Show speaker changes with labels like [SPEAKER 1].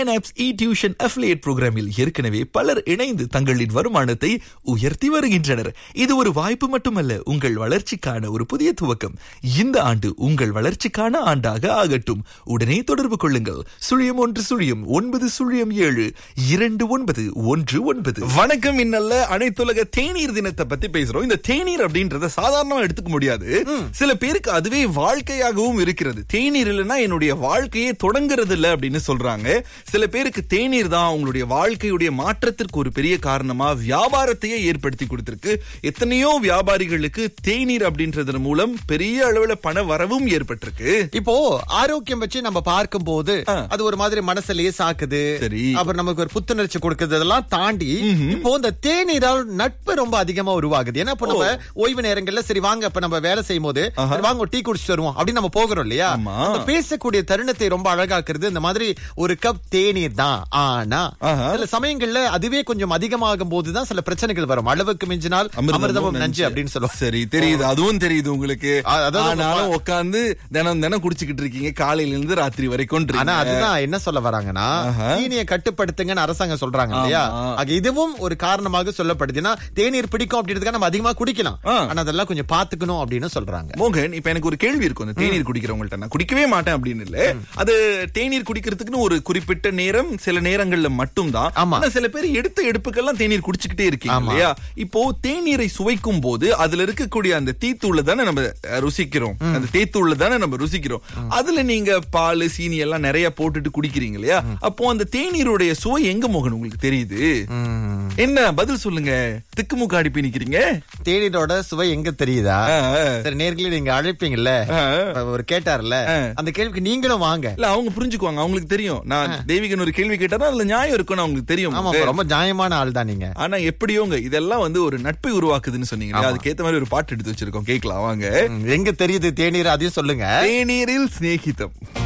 [SPEAKER 1] மைனாப்ஸ் tuition affiliate புரோகிராமில் ஏற்கனவே பலர் இணைந்து தங்களின் வருமானத்தை உயர்த்தி வருகின்றனர். இது ஒரு வாய்ப்பு மட்டுமல்ல, உங்கள் வளர்ச்சிக்கான ஒரு புதிய துவக்கம். இந்த ஆண்டு உங்கள் வளர்ச்சிக்கான ஆண்டாக ஆகட்டும். உடனே தொடர்பு கொள்ளுங்கள். 0117 வணக்கம். இன்னல்ல அனைத்துலக தேநீர் தினத்தை பத்தி பேசுறோம். இந்த தேநீர் அப்படின்றத சாதாரணமா எடுத்துக்க முடியாது. சில பேருக்கு அதுவே வாழ்க்கையாகவும் இருக்கிறது. தேநீர் இல்லைன்னா என்னுடைய வாழ்க்கையே தொடங்குறது இல்ல அப்படின்னு சொல்றாங்க. சில பேருக்கு தேநீர் தான் அவங்களுடைய வாழ்க்கையுடைய மாற்றத்திற்கு ஒரு பெரிய காரணமா வியாபாரத்தையே ஏற்படுத்தி கொடுத்திருக்கு. எத்தனையோ வியாபாரிகளுக்கு தேநீர் அப்படின்றது மூலம் பெரிய அளவுல பண வரவும் ஏற்பட்டிருக்கு.
[SPEAKER 2] இப்போ ஆரோக்கியம் வச்சு நம்ம பார்க்கும் போது அது ஒரு மாதிரி மனசு லேசாக்குது.
[SPEAKER 1] சரி,
[SPEAKER 2] அப்புறம் நமக்கு ஒரு புத்துணர்ச்சி கொடுக்குது. அதெல்லாம் தாண்டி இப்போ இந்த தேநீரால் நட்பு ரொம்ப அதிகமா உருவாகுது. ஏன்னா இப்ப நம்ம ஓய்வு நேரங்கள்ல சரி வாங்க இப்ப நம்ம வேலை செய்யும் போது வாங்க டீ குடிச்சிட்டு வருவோம் அப்படின்னு நம்ம போகிறோம் இல்லையா? பேசக்கூடிய தருணத்தை ரொம்ப அழகாக்குறது இந்த மாதிரி ஒரு கப் தேநீர் தான். ஆனா சில சமயங்கள்ல அதுவே கொஞ்சம் அதிகமாகும் போதுதான் சில பிரச்சனைகள் வரும். அளவுக்கு மிஞ்சினால் அமிர்தமும் நஞ்சு அப்படின்னு சொல்லுவோம்.
[SPEAKER 1] சரி, தெரியுது, அதுவும் தெரியுது உங்களுக்கு. ஆனாலும் உட்கார்ந்து தினம் குடிச்சுக்கிட்டு இருக்கீங்க காலையில இருந்து ராத்திரி வரைக்கும்.
[SPEAKER 2] ஆனா அதுதான் என்ன சொல்ல வராங்கன்னா, தீனியை கட்டுப்படுத்துங்கன்னு அரசாங்கம் சொல்றாங்க இல்லையா? இதுவும் ஒரு காரணமாக சொல்லப்படுதுன்னா தேநீர் பிடிக்கும் அப்படின்றதுக்காக நம்ம அதிகமா குடிக்கலாம். ஆனா அதெல்லாம் கொஞ்சம் பாத்துக்கணும் அப்படின்னு சொல்றாங்க.
[SPEAKER 1] மோகன், இப்ப எனக்கு ஒரு கேள்வி இருக்கும். அந்த தேநீர் குடிக்கிறவங்கள்ட்ட நான் குடிக்கவே மாட்டேன் அப்படின்னு இல்ல. அது தேநீர் குடிக்கிறதுக்குன்னு ஒரு குறிப்பிட்ட நேரம், சில நேரங்கள்ல மட்டும் தான். ஆனா சில பேர் எடுத்த எடுப்புக்கெல்லாம் தேநீர் குடிச்சுக்கிட்டே இருக்கீங்க இல்லையா? இப்போ தேநீரை சுவைக்கும் போது அதுல இருக்கக்கூடிய அந்த தீத்தூள தானே நம்ம ருசிக்கிறோம். அந்த தேத்தூள தானே நம்ம ருசிக்கிறோம். அதுல நீங்க பால், சீனி எல்லாம் நிறைய போட்டுட்டு குடிக்கிறீங்க இல்லையா? அப்போ அந்த தேநீருடைய சுவை எங்க மோகன் உங்களுக்கு தெரியுது? என்ன பதில் சொல்லுங்க, திக்குமுக்காடி போய் நிக்கிறீங்க.
[SPEAKER 2] தேநீரோட சுவை எங்க தெரியுதா? சரி, நேர்களே நீங்க அழைப்பீங்கல்ல, ஒரு கேட்டார்ல, அந்த கேள்விக்கு நீங்களும் வாங்க.
[SPEAKER 1] இல்ல, அவங்க புரிஞ்சுக்குவாங்க, அவங்களுக்கு தெரியும். நான் தேவிகன் ஒரு கேள்வி கேட்டாதான் அதுல நியாயம் இருக்குன்னு அவங்களுக்கு தெரியும்.
[SPEAKER 2] ரொம்ப நியாயமான ஆள் தான் நீங்க.
[SPEAKER 1] ஆனா எப்படியோங்க இதெல்லாம் ஒரு நட்பை உருவாக்குதுன்னு சொன்னீங்க. அதுக்கேத்த மாதிரி ஒரு பாட்டு எடுத்து வச்சிருக்கோம், கேட்கலாம் வாங்க.
[SPEAKER 2] எங்க தெரியுது தேநீர், அதையும் சொல்லுங்க.
[SPEAKER 1] தேநீரில் சிநேகிதம்.